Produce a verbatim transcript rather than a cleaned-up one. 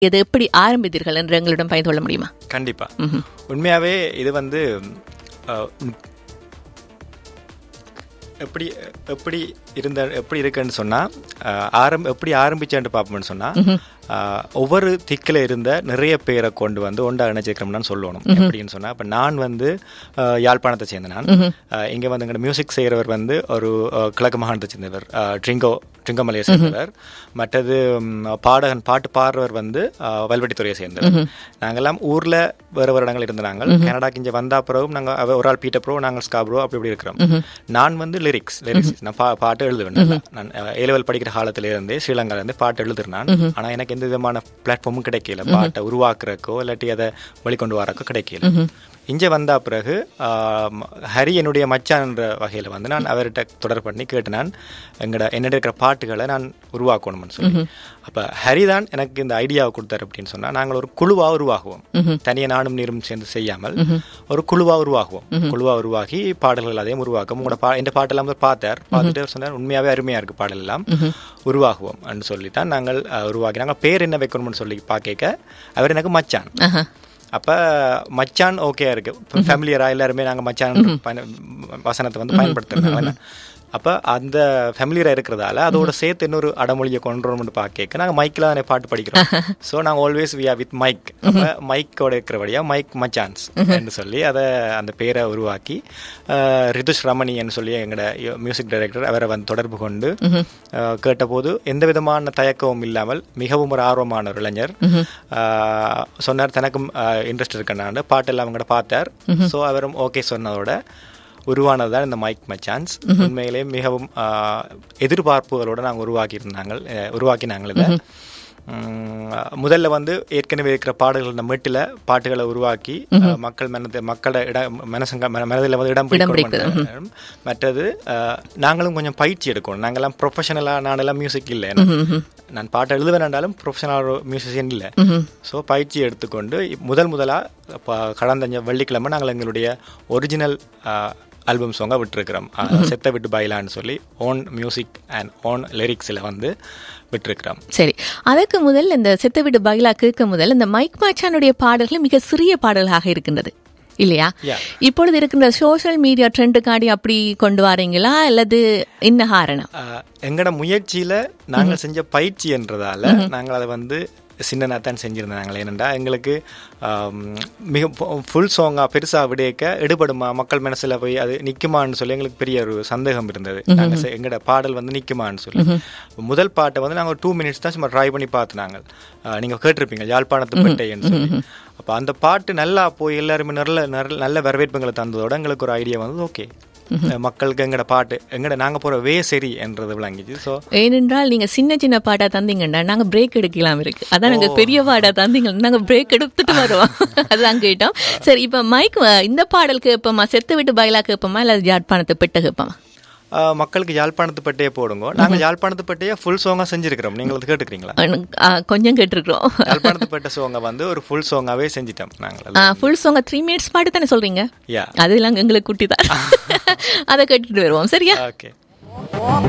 இது எப்படி ஆரம்பித்தீர்கள் என்று எங்களிடம் பகிர்ந்து கொள்ள முடியுமா? கண்டிப்பா. உண்மையாவே இது வந்து எப்படி எப்படி இருந்த எப்படி இருக்குன்னு சொன்னா ஆரம்ப எப்படி ஆரம்பிச்சேன்னு பார்ப்போம்னு சொன்னா ஒவ்வொரு திக்கில் இருந்த நிறைய பேரை கொண்டு வந்து ஒன்றா இணைச்சிருக்கிறோம்னு சொல்லணும். எப்படின்னு சொன்னா இப்போ நான் வந்து யாழ்ப்பாணத்தை சேர்ந்த நான் இங்கே வந்து எங்களோட மியூசிக் செய்கிறவர் வந்து ஒரு கிழக்கு மாகாணத்தை சேர்ந்தவர், ட்ரிங்கோ ட்ரிங்கோமலையை சேர்ந்தவர். மற்றது பாடகன் பாட்டு பாடுறவர் வந்து வல்வெட்டித்துறையை சேர்ந்தவர். நாங்கள்லாம் ஊரில் வேறு வேறு இடங்கள் இருந்த நாங்கள் கனடாக்கு இங்கே வந்தா பிறகும் நாங்கள் ஒரு ஆள் பீட்டர் ப்ரோ, நாங்கள் ஸ்கா ப்ரோ அப்படி இப்படி இருக்கிறோம். நான் வந்து லிரிக்ஸ் லிரிக்ஸ் நான் பா பாட்டு எழுதுவேன். நான் ஏ லெவல் படிக்கிற காலத்திலேருந்தே ஸ்ரீலங்காலேருந்து பாட்டு எழுதுறேன். ஆனால் எனக்கு எந்த விதமான பிளாட்ஃபார்மும் கிடைக்கல, பாட்டை உருவாக்குறக்கோ இல்லாட்டி அதை வெளிக்கொண்டு வரக்கோ கிடைக்கல. இங்கே வந்த பிறகு ஹரி என்னுடைய மச்சான்ற வகையில் வந்து நான் அவர்கிட்ட தொடர் பண்ணி கேட்டு நான் எங்கட என்னிட இருக்கிற பாட்டுகளை நான் உருவாக்கணும்னு சொல்லி, அப்போ ஹரி தான் எனக்கு இந்த ஐடியாவை கொடுத்தாரு. அப்படின்னு சொன்னால் நாங்கள் ஒரு குழுவாக உருவாகுவோம், தனியாக நானும் நீரும் சேர்ந்து செய்யாமல் ஒரு குழுவாக உருவாகுவோம். குழுவாக உருவாகி பாடல்கள் அதையும் உருவாக்கும். உங்களோட பா இந்த பாட்டெல்லாம் பார்த்தார், பார்த்துட்டு சொன்னார் உண்மையாகவே அருமையாக இருக்குது பாடல் எல்லாம், உருவாகுவோம் அப்படின்னு சொல்லித்தான் நாங்கள் உருவாக்கி. நாங்கள் பேர் என்ன வைக்கணும்னு சொல்லி பார்க்க அவர் எனக்கு மச்சான். அப்போ மச்சான் ஓகே இருக்கு, ஃபேமிலியராக எல்லாருமே நாங்கள் மச்சான் வசனத்தை வந்து பயன்படுத்துறோம். அப்போ அந்த ஃபேமிலியராக இருக்கிறதால அதோட சேர்த்து இன்னொரு அடமொழியை கொண்டுறோம்னு பார்க்க நாங்கள் மைக்கில் தானே பாட்டு படிக்கிறோம். ஸோ நாங்கள் always we are with mic. அப்போ மைக்கோட இருக்கிறபடியாக மைக் மச்சான்ஸ் என்று சொல்லி அதை அந்த பேரை உருவாக்கி ரிதுஷ் ரமணின்னு சொல்லி எங்களோட மியூசிக் டைரக்டர் அவரை வந்து தொடர்பு கொண்டு கேட்டபோது எந்த விதமான தயக்கமும் இல்லாமல் மிகவும் ஒரு ஆர்வமான ஒரு இளைஞர் சொன்னார், தனக்கும் இன்ட்ரெஸ்ட் இருக்கனான்னு பாட்டெல்லாம் அவங்கள்ட பார்த்தார். ஸோ அவரும் ஓகே சொன்னதோட உருவானதுதான் இந்த மைக் மச்சான்ஸ். உண்மையிலே மிகவும் எதிர்பார்ப்புகளோடு நாங்கள் உருவாக்கி இருந்தாங்க உருவாக்கினாங்கள் இதை. முதல்ல வந்து ஏற்கனவே இருக்கிற பாடல்கள் இந்த மெட்டில் பாட்டுகளை உருவாக்கி மக்கள் மனதை மக்களோட இட மனசங்க மனதில் வந்து இடம் பிடிக்கணும். மற்றது நாங்களும் கொஞ்சம் பயிற்சி எடுக்கணும். நாங்கள்லாம் ப்ரொஃபஷனலாக நானெல்லாம் மியூசிக் இல்லை, நான் பாட்டு எழுதுவேனாலும் ப்ரொஃபஷனல் மியூசிஷியன் இல்லை. ஸோ பயிற்சி எடுத்துக்கொண்டு முதல் முதலாக கடந்த வெள்ளிக்கிழமை நாங்கள் எங்களுடைய ஒரிஜினல் ஆல்பம் சாங்காக விட்டுருக்கிறோம். செத்த விட்டு பயிலான்னு சொல்லி ஓன் மியூசிக் அண்ட் ஓன் லிரிக்ஸில் வந்து விட்டுருக்கிறோம். சரி, அதற்கு முதல் இந்த செத்த விட்டு பயிலா கேட்க முதல் இந்த மைக் மச்சானுடைய பாடல்கள் மிக சிறிய பாடல்களாக இருக்கின்றது இல்லையா? இப்பொழுது இருக்கின்ற சோஷியல் மீடியா ட்ரெண்டுக்காண்டி அப்படி கொண்டு வரீங்களா அல்லது என்ன காரணம்? எங்களோட முயற்சியில் நாங்கள் செஞ்ச பயிற்சி என்றதால நாங்கள் அதை வந்து சின்னனா தான் செஞ்சுருந்தாங்க. ஏனென்றா எங்களுக்கு மிக ஃபுல் சாங்காக பெருசாக விடையக்க எடுபடுமா, மக்கள் மனசில் போய் அது நிற்குமான்னு சொல்லி எங்களுக்கு பெரிய ஒரு சந்தேகம் இருந்தது. நாங்கள் எங்களோட பாடல் வந்து நிற்குமான்னு சொல்லி முதல் பாட்டை வந்து நாங்கள் டூ மினிட்ஸ் தான் சும்மா ட்ரை பண்ணி பார்த்து நாங்கள் நீங்கள் கேட்டிருப்பீங்க யாழ்ப்பாணத்து பெட்டைன்னு சொல்லி. அப்போ அந்த பாட்டு நல்லா போய் எல்லாருமே நல்ல நல்ல வரவேற்புகளை தந்ததோட எங்களுக்கு ஒரு ஐடியா வந்து ஓகே மக்களுக்கு எங்கட பாட்டு எங்கட நாங்க போற வே சரி என்றது விளங்கிச்சு. ஸோ ஏனென்றால் நீங்க சின்ன சின்ன பாட்டா தந்தீங்கன்னா நாங்க பிரேக் எடுக்கலாம் இருக்கு, அதான் நாங்க பெரிய பாட்டா தந்தீங்க நாங்க பிரேக் எடுத்துட்டு வருவோம் அதுதான் கேட்டோம். சரி, இப்ப மைக் இந்த பாடல் கேட்போமா, செத்து விட்டு பயிலா கேட்போமா இல்ல யாழ்ப்பாணத்து பெட்டை கேட்போமா? மக்களுக்கு யாழ்ப்பாணத்து பட்டையே போடுங்க. நாங்க யாழ்ப்பாணத்து பட்டையே ஃபுல் சாங்கா செஞ்சிருக்கிறோம். நீங்க அது கேட்டுக்கிறீங்களா? கொஞ்சம் கேட்டிருக்கிறோம். யாழ்ப்பாணத்து பட்டை சாங்க வந்து ஒரு ஃபுல் சாங்காவே செஞ்சிட்டோம் நாங்க. ஃபுல் சாங்கா த்ரீ மினிட்ஸ் பாட்டு தானே சொல்றீங்க? அதெல்லாம் எங்களுக்கு குட்டி தான். அதை கேட்டுட்டு வருவோம். சரியா? ஓகே.